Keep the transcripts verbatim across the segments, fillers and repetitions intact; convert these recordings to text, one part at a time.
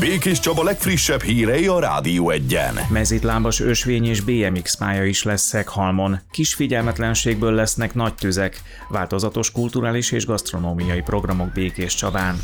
Békés Csaba legfrissebb hírei a Rádió Egyen. Mezitlábas ösvény és bé em iksz pálya is lesz Szeghalmon. Kis figyelmetlenségből lesznek nagy tüzek. Változatos kulturális és gasztronómiai programok Békés Csabán.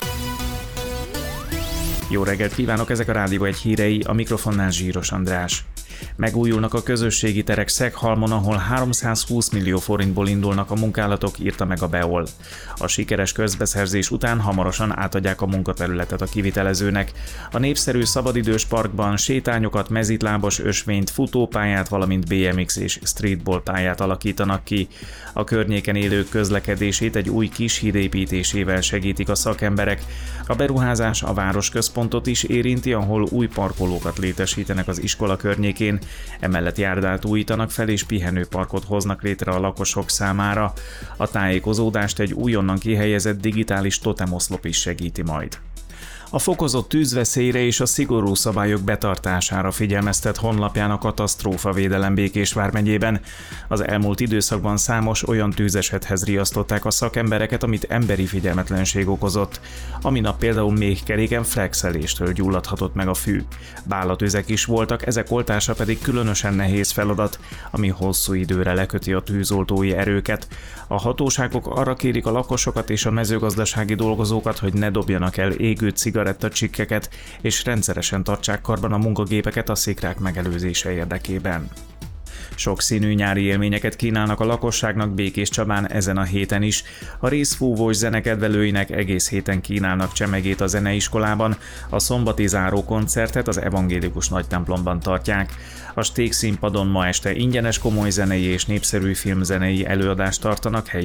Jó reggelt kívánok, ezek a Rádió Egy hírei, a mikrofonnál Zsíros András. Megújulnak a közösségi terek Szeghalmon, ahol háromszázhúsz millió forintból indulnak a munkálatok, írta meg a bé e o el. A sikeres közbeszerzés után hamarosan átadják a munkaterületet a kivitelezőnek. A népszerű szabadidős parkban sétányokat, mezitlábas ösvényt, futópályát, valamint bé em iksz és streetball pályát alakítanak ki. A környéken élők közlekedését egy új kis híd építésével segítik a szakemberek. A beruházás a városközpontot is érinti, ahol új parkolókat létesítenek az iskola környékén. Emellett járdát újítanak fel és pihenőparkot hoznak létre a lakosok számára. A tájékozódást egy újonnan kihelyezett digitális totemoszlop is segíti majd. A fokozott tűzveszélyre és a szigorú szabályok betartására figyelmeztet honlapján a katasztrófavédelem Békés vármegyében. Az elmúlt időszakban számos olyan tűzesethez riasztották a szakembereket, amit emberi figyelmetlenség okozott. Aminap például méhkeréken flexeléstől gyulladhatott meg a fű. Bálatüzek is voltak, ezek oltása pedig különösen nehéz feladat, ami hosszú időre leköti a tűzoltói erőket. A hatóságok arra kérik a lakosokat és a mezőgazdasági dolgozókat, hogy ne dobjanak el égő cigarettacsikkeket, és rendszeresen tartsák karban a munkagépeket a szikrák megelőzése érdekében. Sokszínű nyári élményeket kínálnak a lakosságnak Békés Csabán ezen a héten is. A részfúvós zenekedvelőinek egész héten kínálnak csemegét a zeneiskolában, a szombati záró koncertet az evangélikus nagytemplomban tartják. A Sték színpadon ma este ingyenes komoly zenei és népszerű filmzenei előadást tartanak helyi